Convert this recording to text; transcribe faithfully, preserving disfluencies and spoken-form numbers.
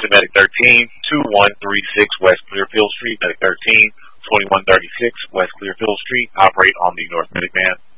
to Medic thirteen, two one three six West Clearfield Street. Medic thirteen, twenty-one thirty-six West Clearfield Street. Operate on the North Medic van.